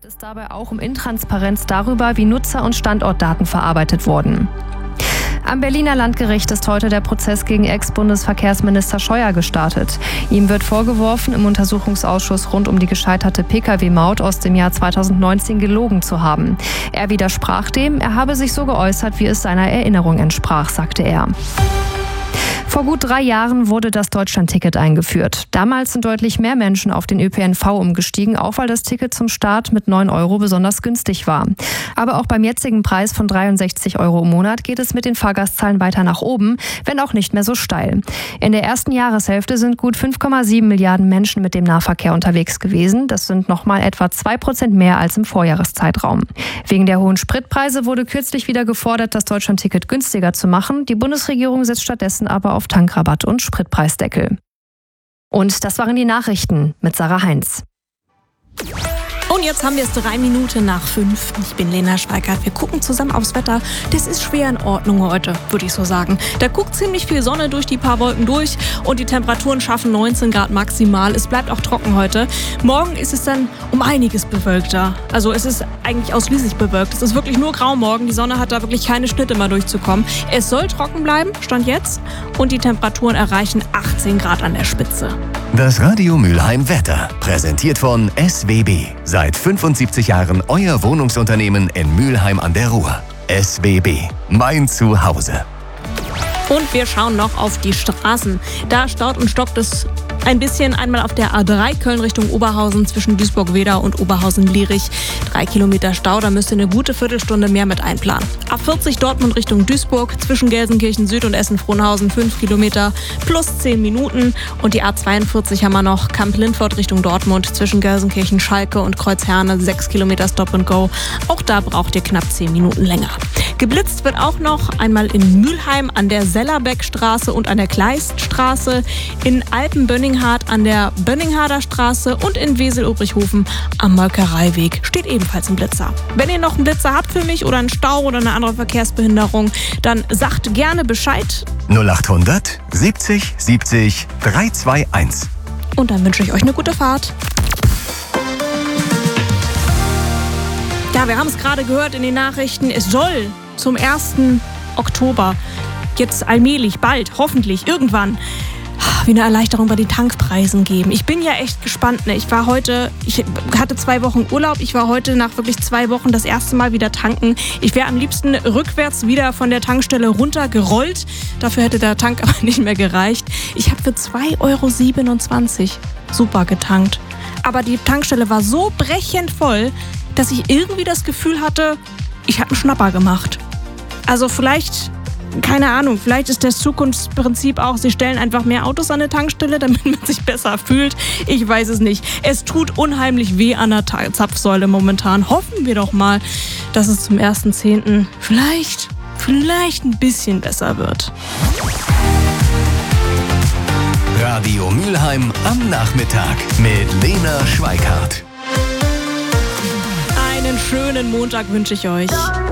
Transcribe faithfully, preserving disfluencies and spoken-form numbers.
Geht es dabei auch um Intransparenz darüber, wie Nutzer- und Standortdaten verarbeitet wurden. Am Berliner Landgericht ist heute der Prozess gegen Ex-Bundesverkehrsminister Scheuer gestartet. Ihm wird vorgeworfen, im Untersuchungsausschuss rund um die gescheiterte Pkw-Maut aus dem Jahr zweitausendneunzehn gelogen zu haben. Er widersprach dem, er habe sich so geäußert, wie es seiner Erinnerung entsprach, sagte er. Vor gut drei Jahren wurde das Deutschlandticket eingeführt. Damals sind deutlich mehr Menschen auf den Ö P N V umgestiegen, auch weil das Ticket zum Start mit neun Euro besonders günstig war. Aber auch beim jetzigen Preis von dreiundsechzig Euro im Monat geht es mit den Fahrgastzahlen weiter nach oben, wenn auch nicht mehr so steil. In der ersten Jahreshälfte sind gut fünf Komma sieben Milliarden Menschen mit dem Nahverkehr unterwegs gewesen. Das sind nochmal etwa zwei Prozent mehr als im Vorjahreszeitraum. Wegen der hohen Spritpreise wurde kürzlich wieder gefordert, das Deutschlandticket günstiger zu machen. Die Bundesregierung setzt stattdessen aber auf Tankrabatt und Spritpreisdeckel. Und das waren die Nachrichten mit Sarah Heinz. Und jetzt haben wir es drei Minuten nach fünf. Ich bin Lena Schweikart. Wir gucken zusammen aufs Wetter. Das ist schwer in Ordnung heute, würde ich so sagen. Da guckt ziemlich viel Sonne durch die paar Wolken durch und die Temperaturen schaffen neunzehn Grad maximal. Es bleibt auch trocken heute. Morgen ist es dann um einiges bewölkter. Also es ist eigentlich ausschließlich bewölkt. Es ist wirklich nur grau morgen. Die Sonne hat da wirklich keine Schnitte mal durchzukommen. Es soll trocken bleiben, Stand jetzt. Und die Temperaturen erreichen achtzehn Grad an der Spitze. Das Radio Mülheim Wetter, präsentiert von S W B. Seit fünfundsiebzig Jahren euer Wohnungsunternehmen in Mülheim an der Ruhr. S W B, mein Zuhause. Und wir schauen noch auf die Straßen. Da staut und stockt es ein bisschen, einmal auf der A drei Köln Richtung Oberhausen zwischen Duisburg-Wedau und Oberhausen-Lierich. Drei Kilometer Stau, da müsst ihr eine gute Viertelstunde mehr mit einplanen. A vierzig Dortmund Richtung Duisburg zwischen Gelsenkirchen Süd und Essen-Frohnhausen fünf Kilometer plus zehn Minuten. Und die A zweiundvierzig haben wir noch Kamp-Lindfort Richtung Dortmund zwischen Gelsenkirchen, Schalke und Kreuzherne sechs Kilometer Stop and Go. Auch da braucht ihr knapp zehn Minuten länger. Geblitzt wird auch noch einmal in Mülheim an der Sellerbeckstraße und an der Kleiststraße, in Alpen-Bönninghardt an der Bönningharder Straße und in Wesel-Obrichhofen am Molkereiweg steht ebenfalls ein Blitzer. Wenn ihr noch einen Blitzer habt für mich oder einen Stau oder eine andere Verkehrsbehinderung, dann sagt gerne Bescheid. null achthundert siebzig siebzig dreihunderteinundzwanzig. Und dann wünsche ich euch eine gute Fahrt. Ja, wir haben es gerade gehört in den Nachrichten. Es soll zum ersten Oktober jetzt allmählich, bald, hoffentlich, irgendwann wie eine Erleichterung bei den Tankpreisen geben. Ich bin ja echt gespannt. Ne? Ich war heute, ich hatte zwei Wochen Urlaub. Ich war heute nach wirklich zwei Wochen das erste Mal wieder tanken. Ich wäre am liebsten rückwärts wieder von der Tankstelle runtergerollt. Dafür hätte der Tank aber nicht mehr gereicht. Ich habe für zwei Euro siebenundzwanzig super getankt. Aber die Tankstelle war so brechend voll, dass ich irgendwie das Gefühl hatte, ich habe einen Schnapper gemacht. Also vielleicht, keine Ahnung, vielleicht ist das Zukunftsprinzip auch, sie stellen einfach mehr Autos an der Tankstelle, damit man sich besser fühlt. Ich weiß es nicht. Es tut unheimlich weh an der Zapfsäule momentan. Hoffen wir doch mal, dass es zum ersten zehnten vielleicht, vielleicht ein bisschen besser wird. Radio Mülheim am Nachmittag mit Lena Schweikart. Einen schönen Montag wünsche ich euch.